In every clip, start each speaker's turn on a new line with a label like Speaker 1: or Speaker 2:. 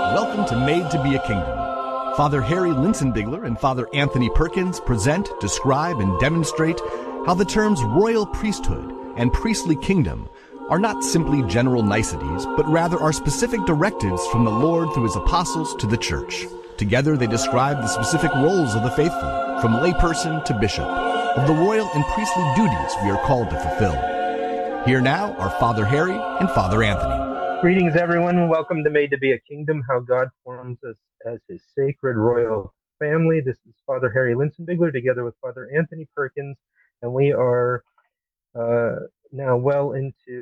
Speaker 1: Welcome to Made to Be a Kingdom. Father Harry Linsenbigler and Father Anthony Perkins present, describe, and demonstrate how the terms royal priesthood and priestly kingdom are not simply general niceties, but rather are specific directives from the Lord through his apostles to the church. Together they describe the specific roles of the faithful, from layperson to bishop, of the royal and priestly duties we are called to fulfill. Here now are Father Harry and Father Anthony.
Speaker 2: Greetings, everyone. Welcome to Made to Be a Kingdom, how God forms us as his sacred royal family. This is Father Harry Linsenbigler together with Father Anthony Perkins, and we are now well into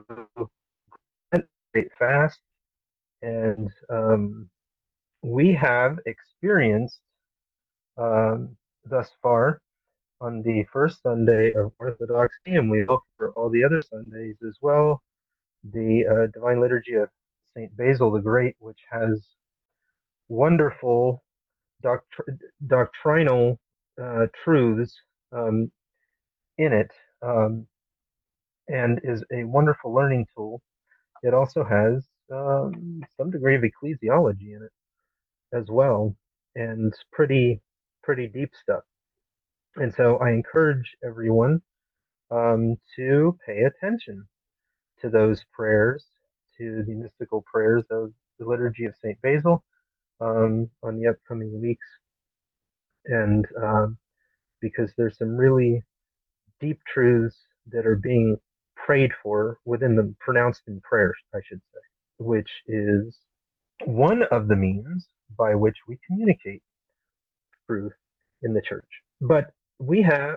Speaker 2: Great Fast, and we have experienced thus far on the first Sunday of Orthodoxy, and we hope for all the other Sundays as well, the Divine Liturgy of St. Basil the Great, which has wonderful doctrinal truths in it, and is a wonderful learning tool. It also has some degree of ecclesiology in it as well, and pretty deep stuff. And so I encourage everyone to pay attention to those prayers, to the mystical prayers of the Liturgy of St. Basil on the upcoming weeks. And because there's some really deep truths that are being prayed for within them, pronounced in prayers, I should say, which is one of the means by which we communicate truth in the church. But yeah.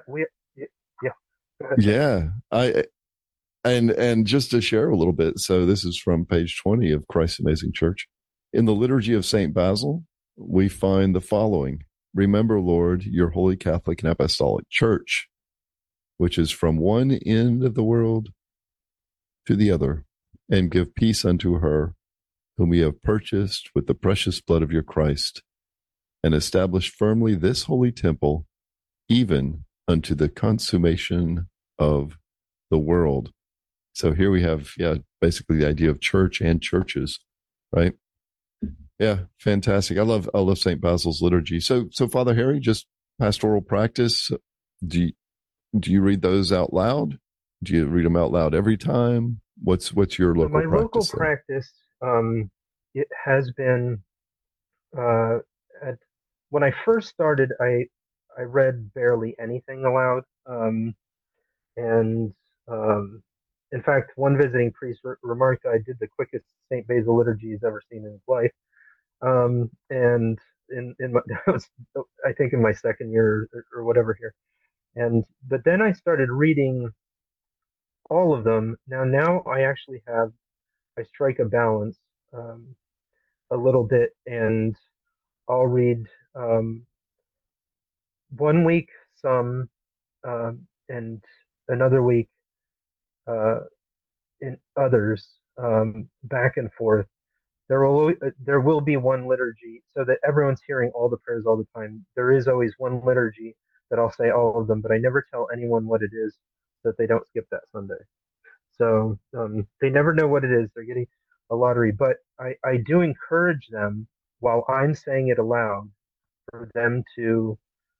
Speaker 3: Yeah, and just to share a little bit, so this is from page 20 of Christ's Amazing Church. In the Liturgy of St. Basil, we find the following: remember, Lord, your holy Catholic and Apostolic Church, which is from one end of the world to the other, and give peace unto her, whom we have purchased with the precious blood of your Christ, and establish firmly this holy temple, even unto the consummation of the world. So here we have, basically the idea of church and churches, right? Yeah, fantastic. I love St. Basil's liturgy. So Father Harry, just pastoral practice. Do you read those out loud? Do you read them out loud every time? What's your local practice?
Speaker 2: My local practice, it has been when I first started, I read barely anything aloud, in fact, one visiting priest remarked that I did the quickest St. Basil liturgy he's ever seen in his life. And that was, I think, in my second year or whatever here. But then I started reading all of them. Now I actually I strike a balance a little bit, and I'll read 1 week some, and another week in others, back and forth. There will be one liturgy, so that everyone's hearing all the prayers all the time. There is always one liturgy that I'll say all of them, but I never tell anyone what it is, so that they don't skip that Sunday. So they never know what it is. They're getting a lottery. But I do encourage them, while I'm saying it aloud, for them to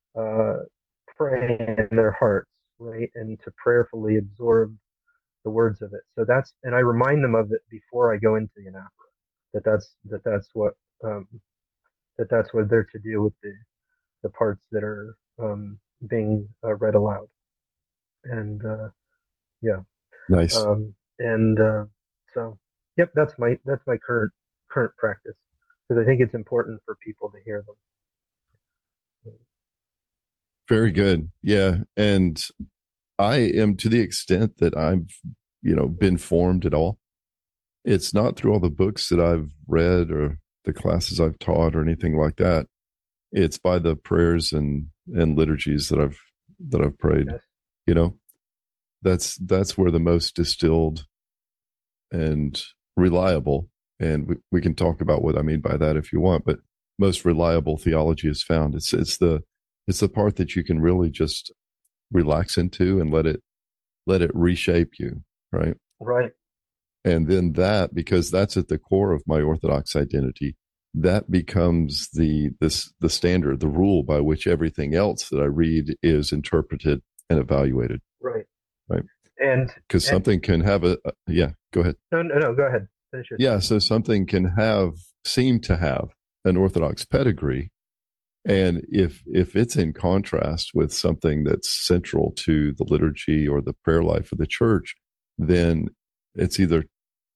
Speaker 2: pray in their hearts, right, and to prayerfully absorb the words of it. So and I remind them of it before I go into the anaphora. That's what they're to do with the parts that are being read aloud. And yeah,
Speaker 3: nice.
Speaker 2: So yep, that's my current practice, because I think it's important for people to hear them.
Speaker 3: Very good. Yeah, and I am, to the extent that I've been formed at all, it's not through all the books that I've read or the classes I've taught or anything like that. It's by the prayers and liturgies that I've prayed. Yes. That's where the most distilled and reliable, and we can talk about what I mean by that if you want, but most reliable theology is found. It's the part that you can really just relax into and let it reshape you, right?
Speaker 2: Right.
Speaker 3: And then because that's at the core of my Orthodox identity, that becomes the standard, the rule by which everything else that I read is interpreted and evaluated.
Speaker 2: Right.
Speaker 3: Right.
Speaker 2: And
Speaker 3: because something can have yeah, go ahead.
Speaker 2: No, go ahead. Finish your
Speaker 3: Yeah, so something can seem to have an Orthodox pedigree, and if it's in contrast with something that's central to the liturgy or the prayer life of the church, then it's either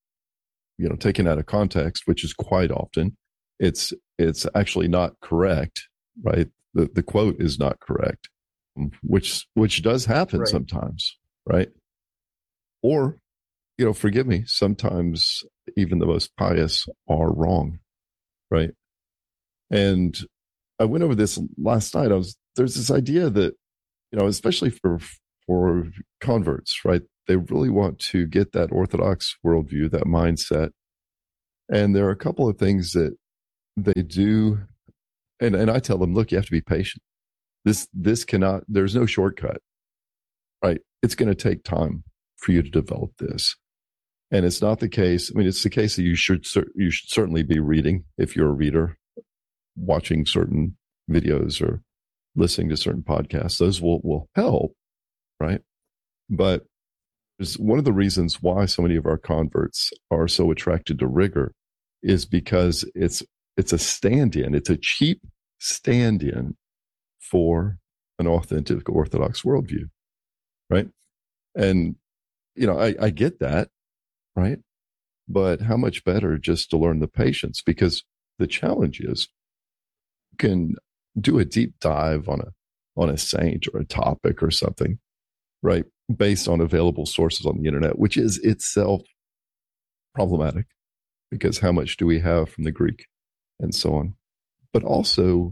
Speaker 3: taken out of context, which is quite often. It's actually not correct, right? The quote is not correct, which does happen sometimes, right? Or, forgive me, sometimes even the most pious are wrong, right? And I went over this last night. There's this idea that, especially for converts, right? They really want to get that Orthodox worldview, that mindset. And there are a couple of things that they do. And I tell them, look, you have to be patient. This cannot, there's no shortcut, right? It's going to take time for you to develop this. And it's not the case. I mean, it's the case that you should certainly be reading if you're a reader, watching certain videos or listening to certain podcasts. Those will help, right? But one of the reasons why so many of our converts are so attracted to rigor is because it's a stand-in. It's a cheap stand-in for an authentic Orthodox worldview, right? And I get that, right? But how much better just to learn the patience, because the challenge is you can do a deep dive on a saint or a topic or something, right? Based on available sources on the internet, which is itself problematic, because how much do we have from the Greek and so on? But also,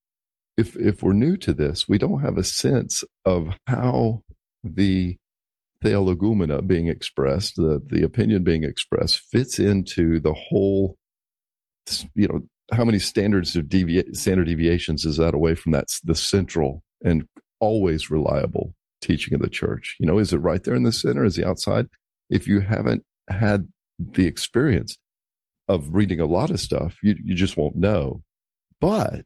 Speaker 3: if we're new to this, we don't have a sense of how the theologumena being expressed, the opinion being expressed, fits into the whole, how many standard deviations is that away from the central and always reliable teaching of the church? Is it right there in the center? Is it outside? If you haven't had the experience of reading a lot of stuff, you just won't know. But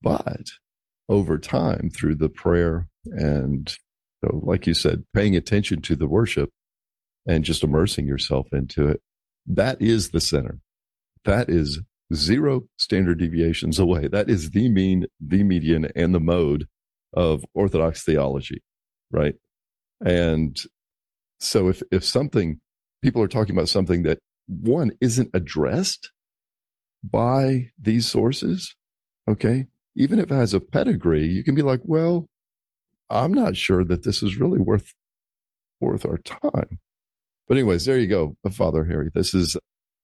Speaker 3: over time, through the prayer and, like you said, paying attention to the worship and just immersing yourself into it, that is the center. That is zero standard deviations away. That is the mean, the median, and the mode of Orthodox theology, right? And so if people are talking about something that, one, isn't addressed by these sources, okay, even if it has a pedigree, you can be like, well, I'm not sure that this is really worth our time. But anyways, there you go, Father Harry. This is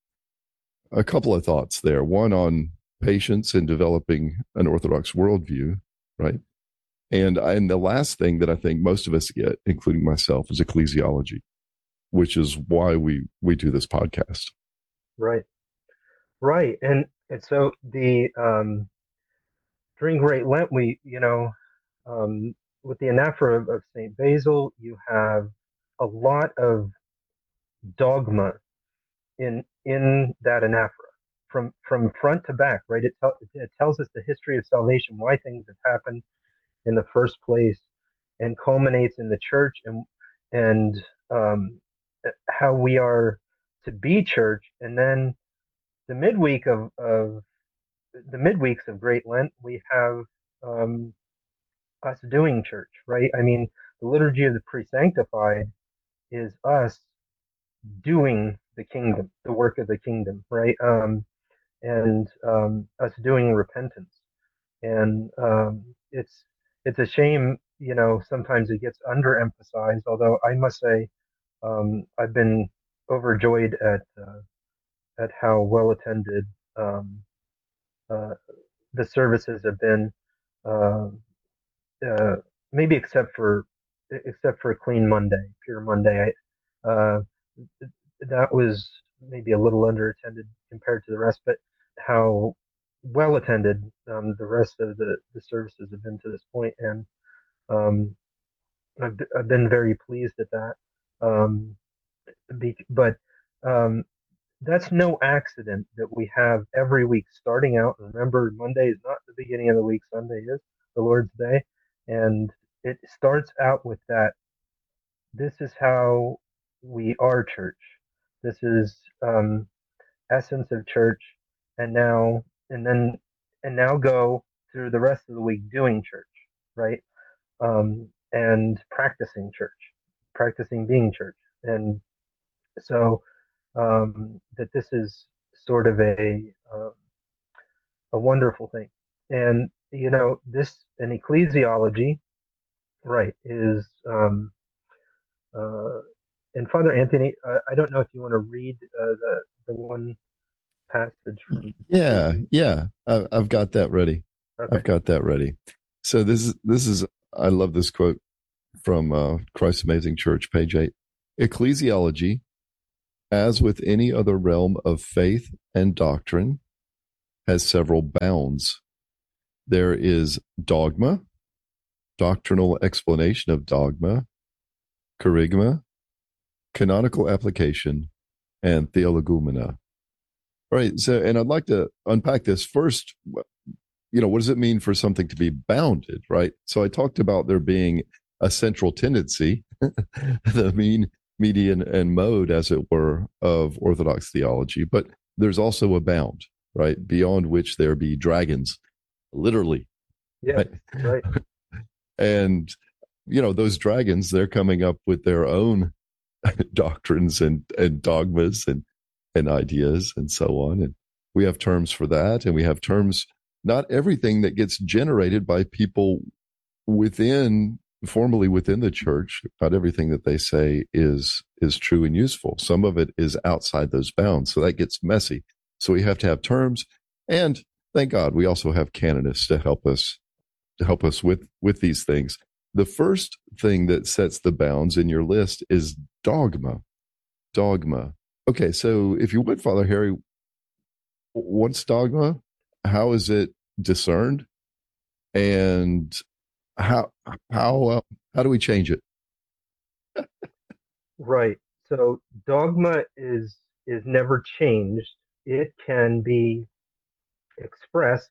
Speaker 3: a couple of thoughts there. One on patience in developing an Orthodox worldview, right? And the last thing that I think most of us get, including myself, is ecclesiology, which is why we do this podcast.
Speaker 2: Right. And so during Great Lent, we, with the anaphora of Saint Basil, you have a lot of dogma in that anaphora from front to back, right? It tells us the history of salvation, why things have happened in the first place, and culminates in the church and how we are to be church. And then the midweek of the midweeks of Great Lent, we have us doing church, right? I mean, the liturgy of the pre-sanctified is us doing the kingdom, the work of the kingdom, right? And us doing repentance. And it's a shame, sometimes it gets underemphasized. Although I must say, I've been overjoyed at how well attended uh, the services have been. Uh, Maybe except for Clean Monday, Pure Monday. That was maybe a little underattended compared to the rest, but how well attended the rest of the services have been to this point, and um, I've been very pleased at that. But um, that's no accident that we have every week starting out. Remember, Monday is not the beginning of the week. Sunday is the Lord's Day. And it starts out with that. This is how we are church. This is essence of church. And now, and now go through the rest of the week doing church, right? And practicing church, practicing being church. And so that this is sort of a wonderful thing. And this an ecclesiology, right? Is uh, and Father Anthony, I don't know if you want to read the one passage from.
Speaker 3: Yeah. I've got that ready.
Speaker 2: Okay.
Speaker 3: I've got that ready. So this is I love this quote from Christ's Amazing Church, page 8. Ecclesiology, as with any other realm of faith and doctrine, has several bounds. There is dogma, doctrinal explanation of dogma, kerygma, canonical application, and theologumena. All right. So, and I'd like to unpack this first. What does it mean for something to be bounded, right? So I talked about there being a central tendency, the mean, median, and mode, as it were, of Orthodox theology, but there's also a bound, right? Beyond which there be dragons, literally.
Speaker 2: Yeah, right.
Speaker 3: And, those dragons, they're coming up with their own doctrines and dogmas and ideas and so on. And we have terms for that. And we have terms, not everything that gets generated by people formally within the church, not everything that they say is true and useful. Some of it is outside those bounds. So that gets messy. So we have to have terms. And thank God we also have canonists to help us with these things. The first thing that sets the bounds in your list is dogma. Dogma. Okay, so if you would, Father Harry, what's dogma? How is it discerned? And how do we change it?
Speaker 2: Right. So dogma is never changed. It can be expressed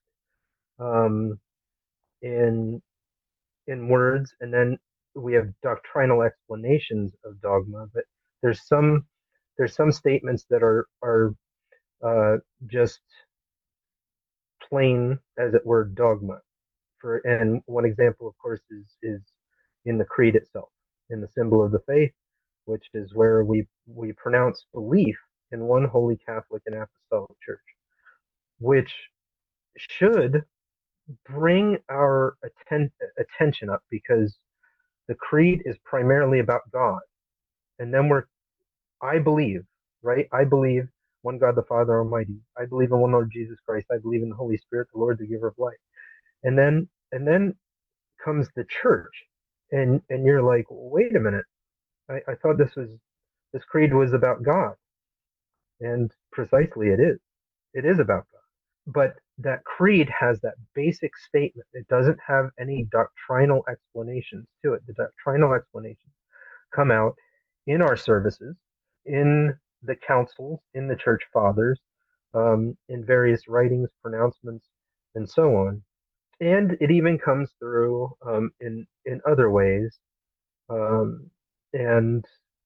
Speaker 2: in words, and then we have doctrinal explanations of dogma. But there's some statements that are just plain, as it were, dogma. And one example, of course, is in the creed itself, in the symbol of the faith, which is where we pronounce belief in one holy Catholic and Apostolic Church, which should bring our attention up, because the creed is primarily about God, and then I believe, right? I believe one God the Father Almighty. I believe in one Lord Jesus Christ. I believe in the Holy Spirit, the Lord, the giver of life. And then comes the church, and you're like, wait a minute, I thought this creed was about God, and precisely it is about God. But that creed has that basic statement. It doesn't have any doctrinal explanations to it. The doctrinal explanations come out in our services, in the councils, in the church fathers, in various writings, pronouncements, and so on. And it even comes through in other ways. And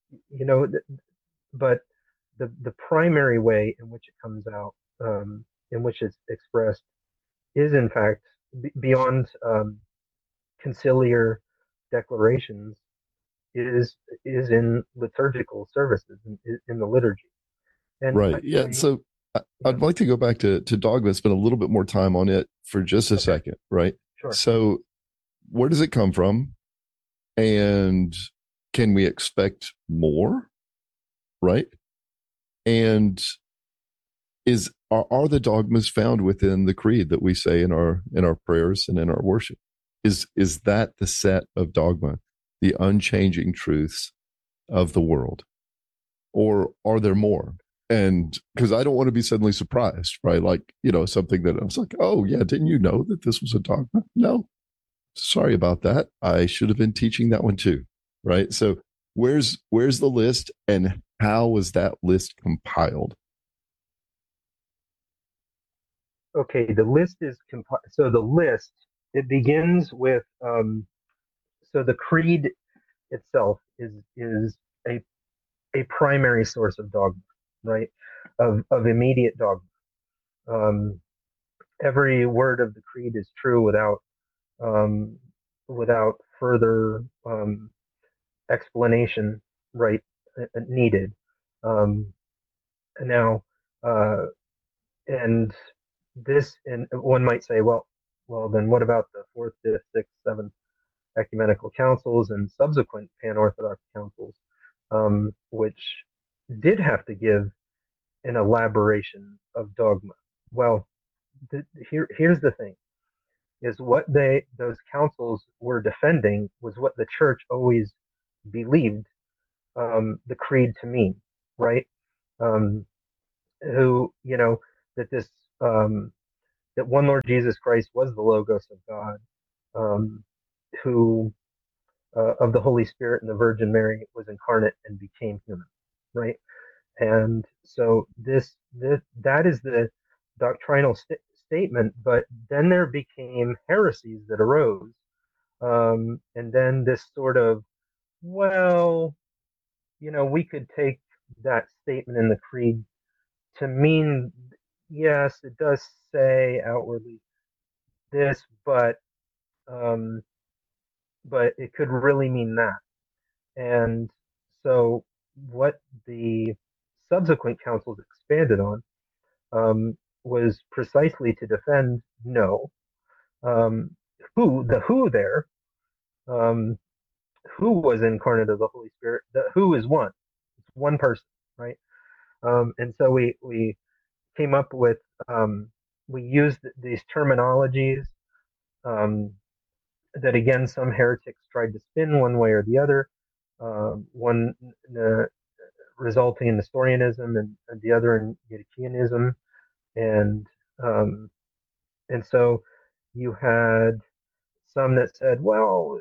Speaker 2: but the primary way in which it comes out, in which it's expressed, is in fact beyond conciliar declarations, is in liturgical services, in the liturgy. And
Speaker 3: right. Yeah. So I'd like to go back to dogma, spend a little bit more time on it for just a second, right?
Speaker 2: Sure.
Speaker 3: So where does it come from? And can we expect more? Right? And are the dogmas found within the creed that we say in our prayers and in our worship? Is that the set of dogma, the unchanging truths of the world? Or are there more? And because I don't want to be suddenly surprised, right? Like, something that I was like, oh yeah, didn't you know that this was a dogma? No, sorry about that. I should have been teaching that one too, right? So where's the list, and how was that list compiled?
Speaker 2: Okay, the list is so the list, it begins with so the creed itself is a a primary source of dogma, right? Of immediate dogma. Um, every word of the creed is true um, without further explanation, right? Needed. Um, now, uh, and this, and one might say, well, then what about the fourth, fifth, sixth, seventh ecumenical councils and subsequent pan-Orthodox councils, which did have to give an elaboration of dogma? Well, here's the thing: is what those councils were defending was what the church always believed the creed to mean, right? Um, who that this um, that one Lord Jesus Christ was the Logos of God, um, who of the Holy Spirit and the Virgin Mary was incarnate and became human, right? And so that is the doctrinal statement. But then there became heresies that arose, and then this sort of, well, we could take that statement in the creed to mean, yes, it does say outwardly this, um, but it could really mean that. And so what the subsequent councils expanded on was precisely to defend no, um, who there, um, who was incarnate of the Holy Spirit. The who is one, it's one person, right? And so we came up with we used these terminologies um, that again some heretics tried to spin one way or the other. One resulting in Nestorianism and the other in Eutychianism, and um, and so you had some that said, well,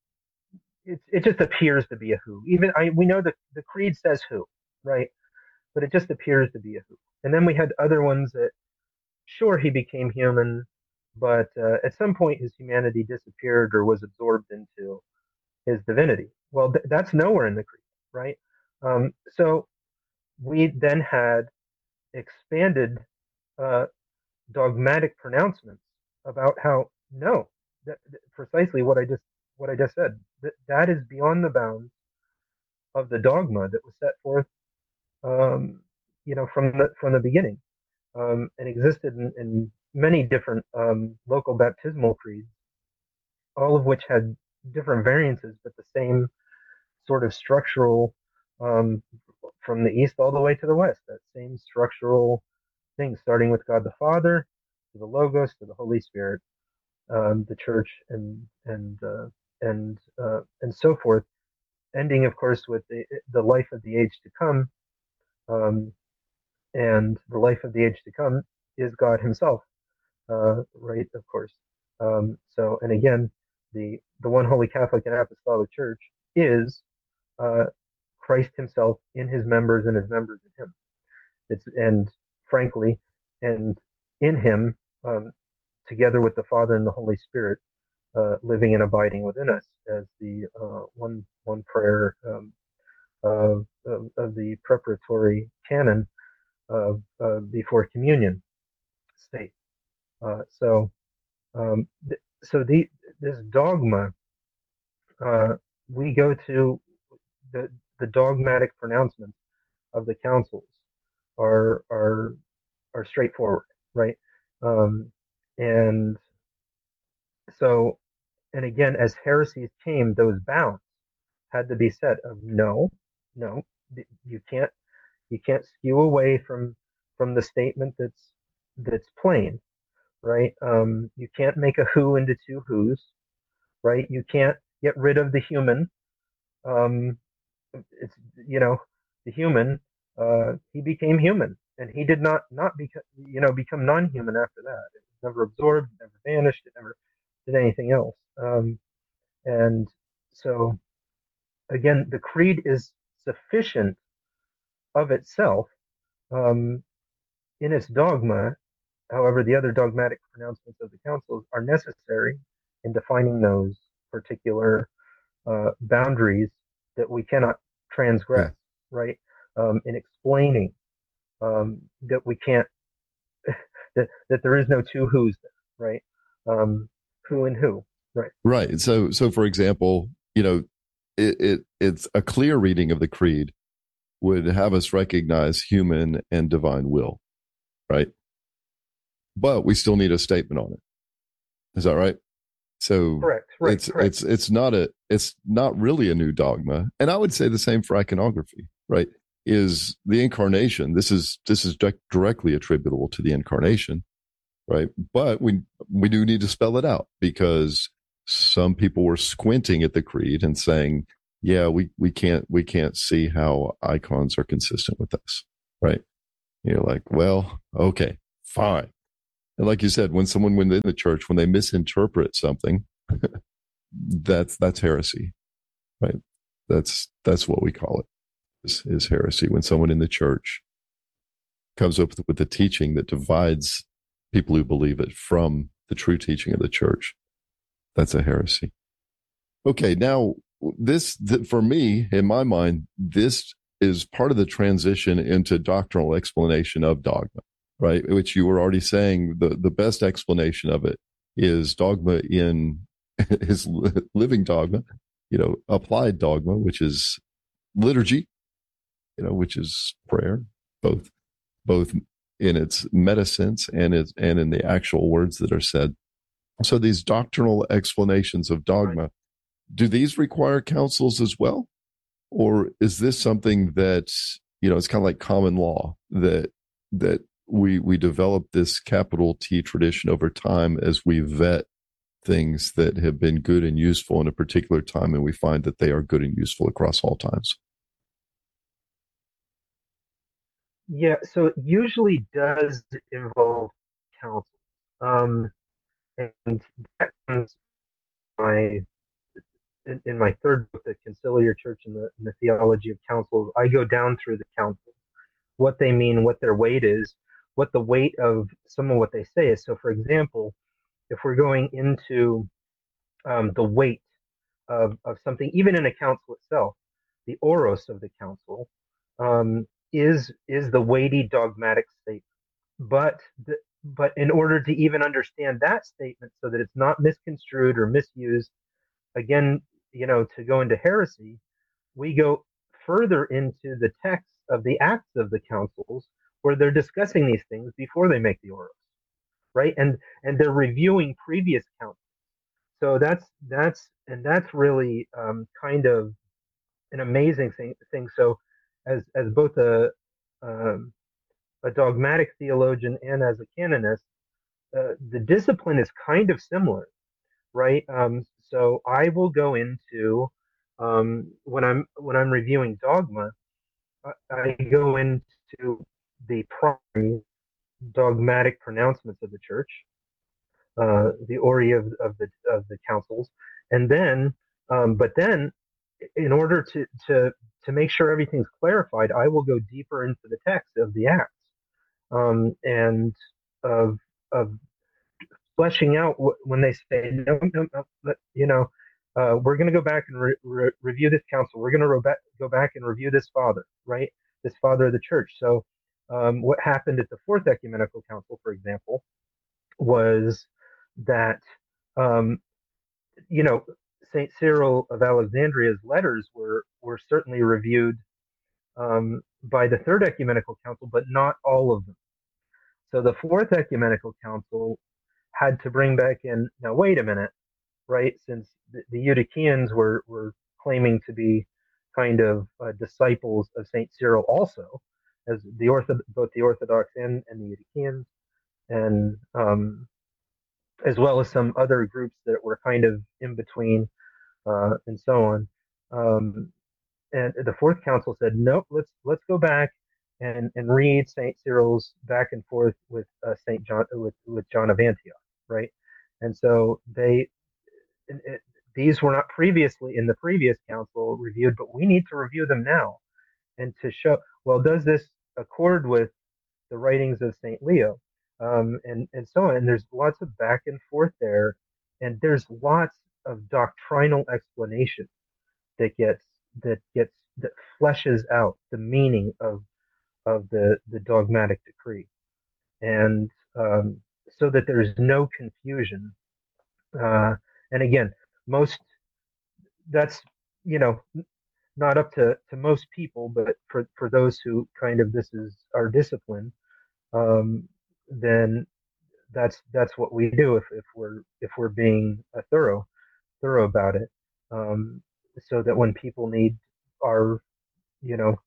Speaker 2: it just appears to be a who. Even we know that the creed says who, right? But it just appears to be a who. And then we had other ones that, sure, he became human, but at some point his humanity disappeared or was absorbed into his divinity. Well, that's nowhere in the creed, right? So we then had expanded uh, dogmatic pronouncements about how no, precisely what I just said. That is beyond the bounds of the dogma that was set forth, um, from the beginning, and existed in many different local baptismal creeds, all of which had different variances, but the same sort of structural, um, from the east all the way to the west. That same structural thing, starting with God the Father, to the Logos, to the Holy Spirit, the Church, and so forth. Ending, of course, with the life of the age to come, um, and the life of the age to come is God Himself, right? Of course. So, and again, the one holy Catholic and Apostolic Church is uh, Christ Himself in His members and His members in Him. And frankly, and in Him, together with the Father and the Holy Spirit, living and abiding within us as the one prayer of the preparatory canon of before communion state. So so this dogma, uh, we go to the dogmatic pronouncements of the councils are straightforward, right? Um, and so, and again, as heresies came, those bounds had to be set of no, no, you can't skew away from the statement that's plain, right? You can't make a who into two who's, right? You can't get rid of the human. Um, it's the human. He became human, and he did not become non-human after that. It was never absorbed, it never vanished, it never did anything else. And so again, the creed is sufficient of itself, um, in its dogma, However, the other dogmatic pronouncements of the councils are necessary in defining those particular boundaries that we cannot
Speaker 3: Yeah.
Speaker 2: transgress, right? In explaining that we can't, that there is no two who's there, right? Who and who, right?
Speaker 3: Right. So for example, it's a clear reading of the creed would have us recognize human and divine will, right? But we still need a statement on it. Is that right? So
Speaker 2: Correct, right, correct.
Speaker 3: it's not really a new dogma. And I would say the same for iconography, right? Is the incarnation. This is directly attributable to the incarnation, right? But we do need to spell it out because some people were squinting at the creed and saying, "Yeah, we can't see how icons are consistent with this," right? You're like, well, okay, fine. And like you said, when someone within the church, when they misinterpret something, that's heresy, right? That's what we call it is heresy. When someone in the church comes up with a teaching that divides people who believe it from the true teaching of the church, that's a heresy. Okay, now for me, in my mind, this is part of the transition into doctrinal explanation of dogma, right? Which you were already saying the best explanation of it is dogma in is living dogma, applied dogma, which is liturgy, which is prayer, both in its meta sense and in the actual words that are said. So these doctrinal explanations of dogma, right, do these require councils as well? Or is this something that, it's kind of like common law that we develop this capital T tradition over time as we vet things that have been good and useful in a particular time, and we find that they are good and useful across all times?
Speaker 2: Yeah, so it usually does involve council. And that comes my in my third book, The Conciliar Church and the Theology of Councils. I go down through the councils, what they mean, what their weight is, what the weight of some of what they say is. So, for example, if we're going into the weight of something, even in a council itself, the oros of the council is the weighty dogmatic statement. But but in order to even understand that statement, so that it's not misconstrued or misused, again, to go into heresy, we go further into the text of the acts of the councils, where they're discussing these things before they make the oros, right? And they're reviewing previous councils. So that's really kind of an amazing thing. So as both um, a dogmatic theologian and as a canonist, the discipline is kind of similar, right? So I will go into when I'm reviewing dogma, I go into the primary dogmatic pronouncements of the church, the ori of the councils, and then, but then, in order to make sure everything's clarified, I will go deeper into the text of the acts, and of fleshing out when they say no, no, no, we're going to go back and review this council. We're going to go back and review this father, right? This father of the church. So, what happened at the Fourth Ecumenical Council, for example, was that um, you know Saint Cyril of Alexandria's letters were certainly reviewed by the Third Ecumenical Council, but not all of them. So the Fourth Ecumenical Council had to bring back in. Now, wait a minute, right? Since the Eutychians were claiming to be kind of disciples of Saint Cyril, also as both the Orthodox and the Eutychians, and as well as some other groups that were kind of in between, and so on. Um, and the Fourth Council said, nope, let's go back and read Saint Cyril's back and forth with Saint John with John of Antioch, right? And so these were not previously in the previous council reviewed, but we need to review them now and to show, well, does this accord with the writings of Saint Leo? and so on. And there's lots of back and forth there, and there's lots of doctrinal explanation that gets that fleshes out the meaning of the dogmatic decree, and so that there's no confusion. And again, most that's you know not up to most people, but for those who kind of this is our discipline, then that's what we do if we're being thorough about it, so that when people need our you know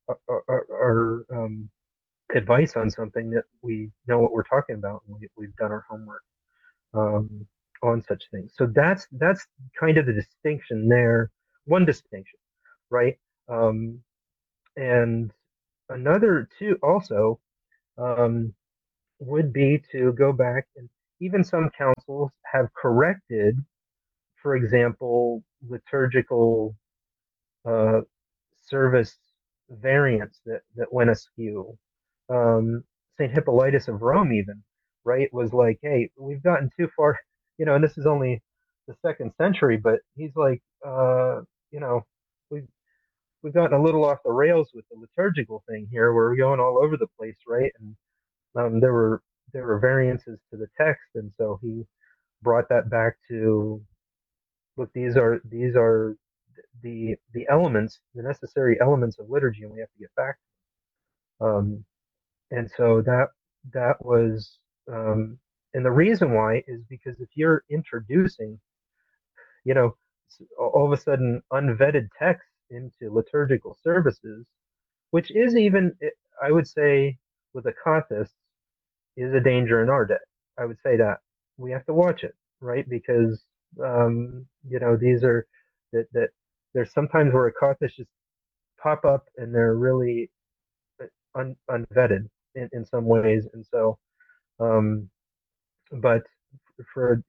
Speaker 2: our advice on something, that we know what we're talking about, and we've done our homework um, on such things. So that's kind of the distinction there. One distinction, right? Um, and another two also um, would be to go back, and even some councils have corrected, for example, liturgical uh, service variants that went askew. Saint Hippolytus of Rome, even, right, was like, hey, we've gotten too far, and this is only the 2nd century, but he's like, you know, we've we've gotten a little off the rails with the liturgical thing here. We're going all over the place, right? And there were variances to the text, and so he brought that back to, look, these are the elements, the necessary elements of liturgy, and we have to get back. Um, and so that was, and the reason why is because if you're introducing, you know, all of a sudden unvetted text into liturgical services, which is even, I would say, with the Kathists, is a danger in our day. I would say that we have to watch it, right? Because these are that there's sometimes where Kathists just pop up and they're really unvetted in some ways, and so um, but for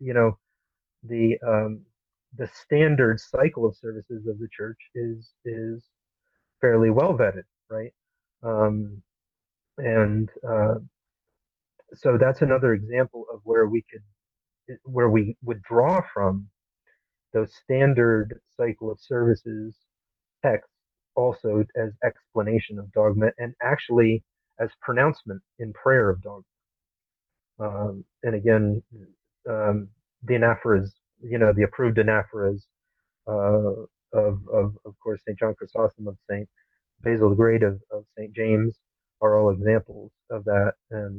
Speaker 2: the standard cycle of services of the church is fairly well vetted, right? Um, and so that's another example of where we would draw from those standard cycle of services texts also as explanation of dogma, and actually as pronouncement in prayer of dogma. And again, the anaphoras, the approved anaphoras of course, St. John Chrysostom, of St. Basil the Great, of St. James, are all examples of that.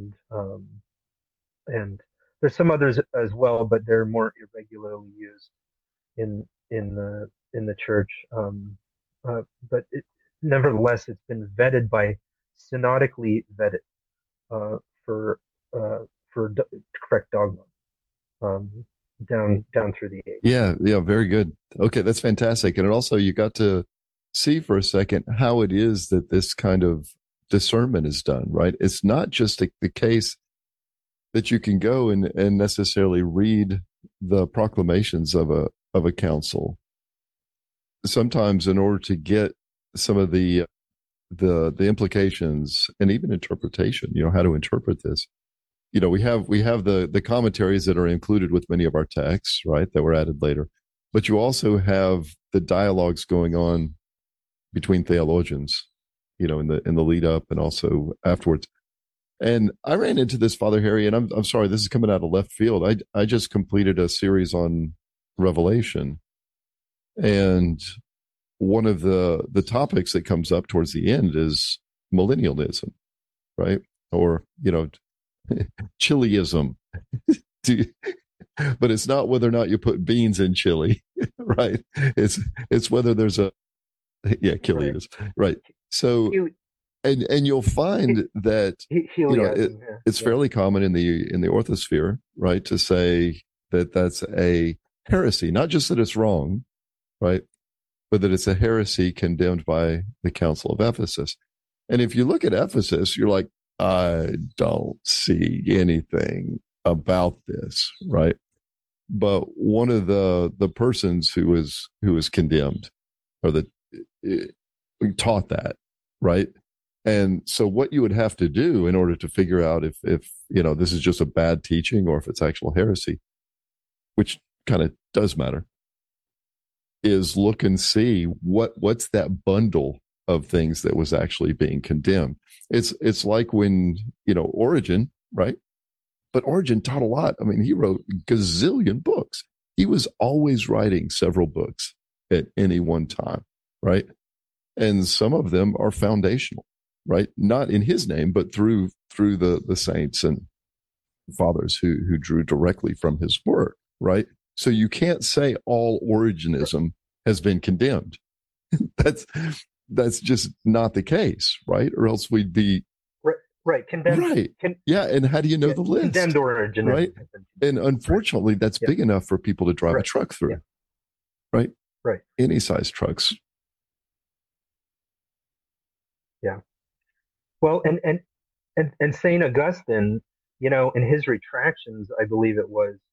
Speaker 2: And there's some others as well, but they're more irregularly used in the church. But nevertheless, it's been vetted by synodically vetted uh, for uh, correct dogma, um, down through the age.
Speaker 3: Yeah, very good. Okay, that's fantastic. And it also, you got to see for a second how it is that this kind of discernment is done, right? It's not just the case that you can go and necessarily read the proclamations of a council. Sometimes, in order to get some of the implications and even interpretation, how to interpret this, we have the commentaries that are included with many of our texts, right, that were added later. But you also have the dialogues going on between theologians, in the lead up and also afterwards. And I ran into this, Father Harry, and I'm sorry, this is coming out of left field. I just completed a series on Revelation, and one of the topics that comes up towards the end is millennialism, right? Or chiliism. But it's not whether or not you put beans in chili, right? It's whether there's chiliism, right? So, and you'll find that it's fairly common in the orthosphere, right, to say that that's a heresy. Not just that it's wrong, right, but that it's a heresy condemned by the Council of Ephesus. And if you look at Ephesus, you're like, I don't see anything about this, right? But one of the persons who was condemned, or that taught that, right, And so what you would have to do in order to figure out if this is just a bad teaching or if it's actual heresy, which kind of does matter, is look and see what's that bundle of things that was actually being condemned. It's like when, Origen, right? But Origen taught a lot. I mean, he wrote gazillion books. He was always writing several books at any one time, right? And some of them are foundational, right? Not in his name, but through the saints and fathers who drew directly from his work, right? So you can't say all Origenism has been condemned. that's just not the case, right? Or else we'd be
Speaker 2: right. Condemned,
Speaker 3: right. Yeah, and how do you know the list?
Speaker 2: Condemned Origenism,
Speaker 3: right? And unfortunately, that's big enough for people to drive a truck through, right?
Speaker 2: Right.
Speaker 3: Any size trucks.
Speaker 2: Yeah. Well, and Saint Augustine, in his retractions, I believe it was,